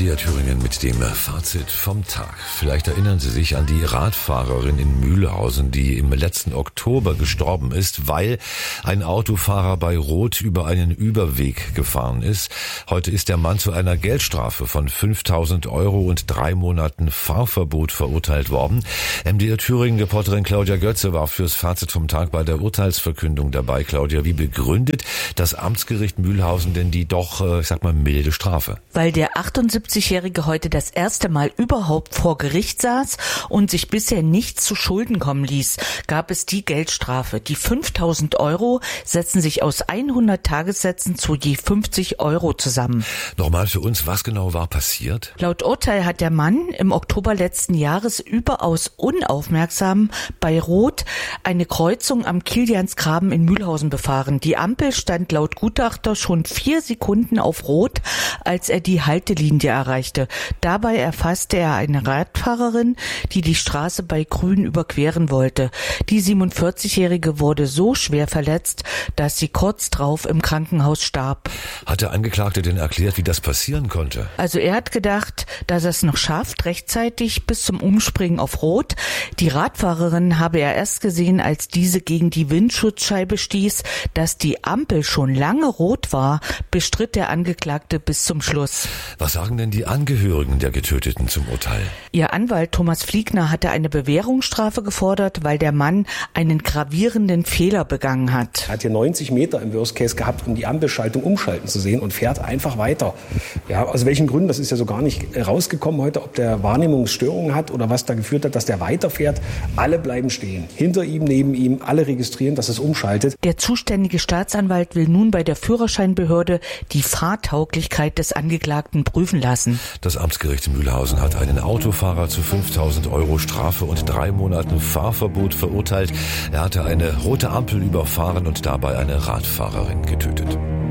MDR Thüringen mit dem Fazit vom Tag. Vielleicht erinnern Sie sich an die Radfahrerin in Mühlhausen, die im letzten Oktober gestorben ist, weil ein Autofahrer bei Rot über einen Überweg gefahren ist. Heute ist der Mann zu einer Geldstrafe von 5.000 € und 3 Monaten Fahrverbot verurteilt worden. MDR Thüringen-Reporterin Claudia Götze war fürs Fazit vom Tag bei der Urteilsverkündung dabei. Claudia, wie begründet das Amtsgericht Mühlhausen denn die doch, milde Strafe? Weil der 78-Jährige heute das erste Mal überhaupt vor Gericht saß und sich bisher nichts zu Schulden kommen ließ, gab es die Geldstrafe. Die 5.000 € setzen sich aus 100 Tagessätzen zu je 50 € zusammen. Nochmal für uns, was genau war passiert? Laut Urteil hat der Mann im Oktober letzten Jahres überaus unaufmerksam bei Rot eine Kreuzung am Kiliansgraben in Mühlhausen befahren. Die Ampel stand laut Gutachter schon 4 Sekunden auf Rot, als er die Haltelinie erreichte. Dabei erfasste er eine Radfahrerin, die Straße bei Grün überqueren wollte. Die 47-Jährige wurde so schwer verletzt, dass sie kurz drauf im Krankenhaus starb. Hat der Angeklagte denn erklärt, wie das passieren konnte? Also er hat gedacht, dass er es noch schafft, rechtzeitig bis zum Umspringen auf Rot. Die Radfahrerin habe er erst gesehen, als diese gegen die Windschutzscheibe stieß. Dass die Ampel schon lange rot war, bestritt der Angeklagte bis zum Schluss. Was sagen denn die Angehörigen der Getöteten zum Urteil? Ihr Anwalt Thomas Fliegner hatte eine Bewährungsstrafe gefordert, weil der Mann einen gravierenden Fehler begangen hat. Er hat hier 90 Meter im Worst Case gehabt, um die Ampelschaltung umschalten zu sehen und fährt einfach weiter. Ja, aus welchen Gründen, das ist ja so gar nicht rausgekommen heute, ob der Wahrnehmungsstörungen hat oder was da geführt hat, dass der weiterfährt. Alle bleiben stehen. Hinter ihm, neben ihm, alle registrieren, dass es umschaltet. Der zuständige Staatsanwalt will nun bei der Führerscheinbehörde die Fahrtauglichkeit des Angeklagten prüfen lassen. Das Amtsgericht Mühlhausen hat einen Autofahrer zu 5.000 € Strafe und 3 Monaten Fahrverbot verurteilt. Er hatte eine rote Ampel überfahren und dabei eine Radfahrerin getötet.